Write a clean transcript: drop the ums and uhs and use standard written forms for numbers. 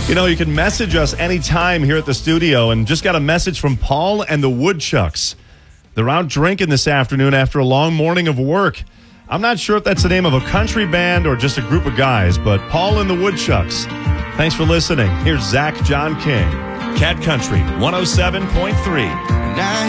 You know, you can message us anytime here at the studio, and just got a message from Paul and the Woodchucks. They're out drinking this afternoon after a long morning of work. I'm not sure if that's the name of a country band or just a group of guys, but Paul and the Woodchucks. Thanks for listening. Here's Zach John King. Cat Country 107.3.